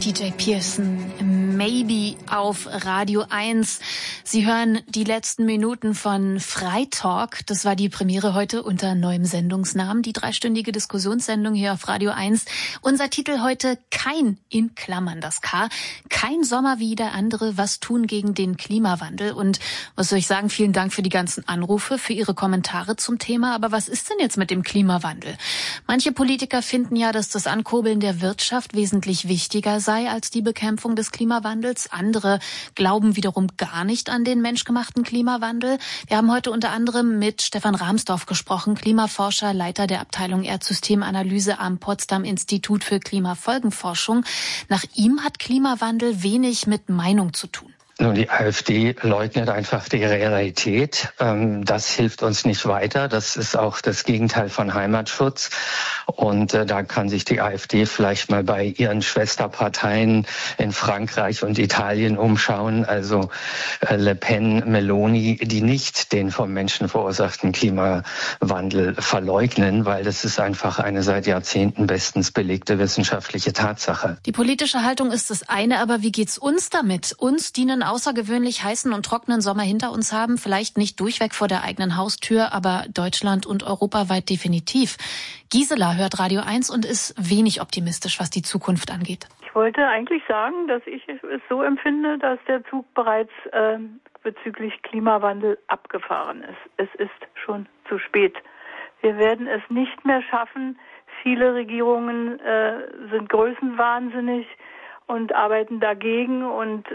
DJ Pearson, Maybe auf Radio 1. Sie hören die letzten Minuten von Freitalk. Das war die Premiere heute unter neuem Sendungsnamen, die 3-stündige Diskussionssendung hier auf Radio 1. Unser Titel heute: Kein, in Klammern das K, kein Sommer wie der andere, was tun gegen den Klimawandel. Und was soll ich sagen, vielen Dank für die ganzen Anrufe, für Ihre Kommentare zum Thema. Aber was ist denn jetzt mit dem Klimawandel? Manche Politiker finden ja, dass das Ankurbeln der Wirtschaft wesentlich wichtiger sei als die Bekämpfung des Klimawandels. Andere glauben wiederum gar nicht an den menschgemachten Klimawandel. Wir haben heute unter anderem mit Stefan Rahmsdorf gesprochen, Klimaforscher, Leiter der Abteilung Erdsystemanalyse am Potsdam Institut für Klimafolgenforschung. Nach ihm hat Klimawandel wenig mit Meinung zu tun. Nun, die AfD leugnet einfach die Realität. Das hilft uns nicht weiter. Das ist auch das Gegenteil von Heimatschutz. Und da kann sich die AfD vielleicht mal bei ihren Schwesterparteien in Frankreich und Italien umschauen. Also Le Pen, Meloni, die nicht den vom Menschen verursachten Klimawandel verleugnen, weil das ist einfach eine seit Jahrzehnten bestens belegte wissenschaftliche Tatsache. Die politische Haltung ist das eine, aber wie geht's uns damit? Uns, die einen außergewöhnlich heißen und trockenen Sommer hinter uns haben, vielleicht nicht durchweg vor der eigenen Haustür, aber Deutschland und europaweit definitiv. Gisela hört Radio 1 und ist wenig optimistisch, was die Zukunft angeht. Ich wollte eigentlich sagen, dass ich es so empfinde, dass der Zug bereits bezüglich Klimawandel abgefahren ist. Es ist schon zu spät. Wir werden es nicht mehr schaffen. Viele Regierungen sind größenwahnsinnig und arbeiten dagegen und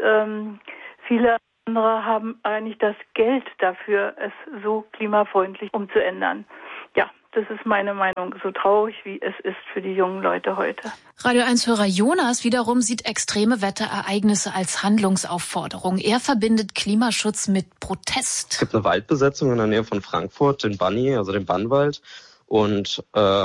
viele andere haben eigentlich das Geld dafür, es so klimafreundlich umzuändern. Ja, das ist meine Meinung, so traurig wie es ist für die jungen Leute heute. Radio 1-Hörer Jonas wiederum sieht extreme Wetterereignisse als Handlungsaufforderung. Er verbindet Klimaschutz mit Protest. Es gibt eine Waldbesetzung in der Nähe von Frankfurt, den Banni, also den Bannwald. Und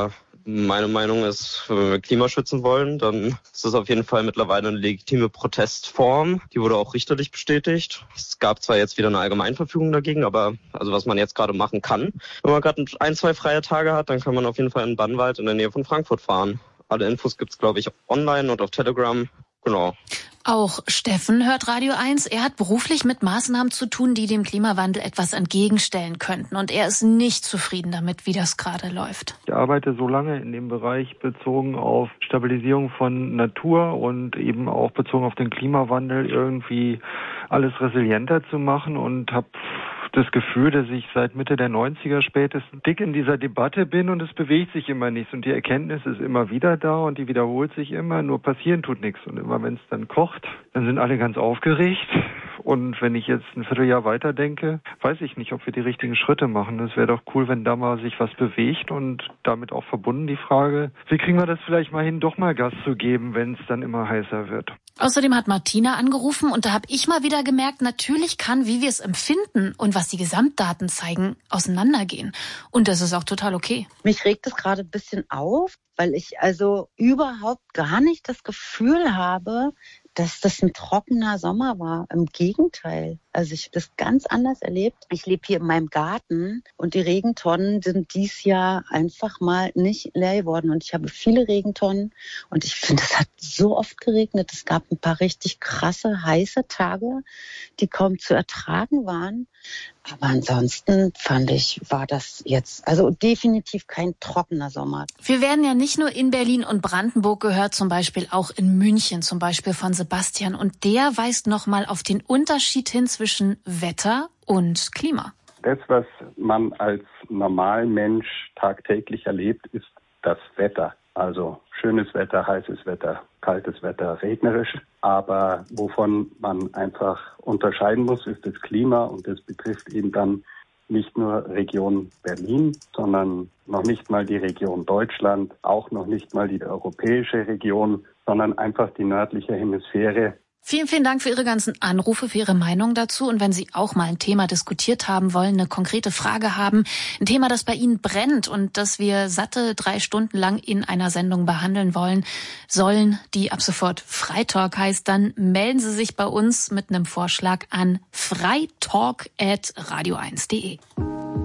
meine Meinung ist, wenn wir Klima schützen wollen, dann ist das auf jeden Fall mittlerweile eine legitime Protestform. Die wurde auch richterlich bestätigt. Es gab zwar jetzt wieder eine Allgemeinverfügung dagegen, aber also was man jetzt gerade machen kann, wenn man gerade 1-2 freie Tage hat, dann kann man auf jeden Fall in den Bannwald in der Nähe von Frankfurt fahren. Alle Infos gibt's, glaube ich, online und auf Telegram. Genau. Auch Steffen hört Radio 1. Er hat beruflich mit Maßnahmen zu tun, die dem Klimawandel etwas entgegenstellen könnten. Und er ist nicht zufrieden damit, wie das gerade läuft. Ich arbeite so lange in dem Bereich bezogen auf Stabilisierung von Natur und eben auch bezogen auf den Klimawandel irgendwie alles resilienter zu machen und habe das Gefühl, dass ich seit Mitte der 90er spätestens dick in dieser Debatte bin und es bewegt sich immer nichts. Und die Erkenntnis ist immer wieder da und die wiederholt sich immer, nur passieren tut nichts. Und immer wenn es dann kocht, dann sind alle ganz aufgeregt. Und wenn ich jetzt ein Vierteljahr weiterdenke, weiß ich nicht, ob wir die richtigen Schritte machen. Es wäre doch cool, wenn da mal sich was bewegt und damit auch verbunden die Frage, wie kriegen wir das vielleicht mal hin, doch mal Gas zu geben, wenn es dann immer heißer wird. Außerdem hat Martina angerufen und da habe ich mal wieder gemerkt, natürlich kann, wie wir es empfinden und was die Gesamtdaten zeigen, auseinandergehen. Und das ist auch total okay. Mich regt es gerade ein bisschen auf, weil ich also überhaupt gar nicht das Gefühl habe, dass das ein trockener Sommer war. Im Gegenteil. Also ich habe das ganz anders erlebt. Ich lebe hier in meinem Garten und die Regentonnen sind dieses Jahr einfach mal nicht leer geworden. Und ich habe viele Regentonnen und ich finde, es hat so oft geregnet. Es gab ein paar richtig krasse, heiße Tage, die kaum zu ertragen waren. Aber ansonsten fand ich, war das jetzt also definitiv kein trockener Sommer. Wir werden ja nicht nur in Berlin und Brandenburg gehört, zum Beispiel auch in München, zum Beispiel von Sebastian. Und der weist nochmal auf den Unterschied hin zwischen Wetter und Klima. Das, was man als Normalmensch tagtäglich erlebt, ist das Wetter. Also schönes Wetter, heißes Wetter, kaltes Wetter, regnerisch. Aber wovon man einfach unterscheiden muss, ist das Klima. Und das betrifft eben dann nicht nur Region Berlin, sondern noch nicht mal die Region Deutschland, auch noch nicht mal die europäische Region, sondern einfach die nördliche Hemisphäre. Vielen, vielen Dank für Ihre ganzen Anrufe, für Ihre Meinung dazu. Und wenn Sie auch mal ein Thema diskutiert haben wollen, eine konkrete Frage haben, ein Thema, das bei Ihnen brennt und das wir satte 3 Stunden lang in einer Sendung behandeln sollen, die ab sofort Freitalk heißt, dann melden Sie sich bei uns mit einem Vorschlag an freitalk@radio1.de.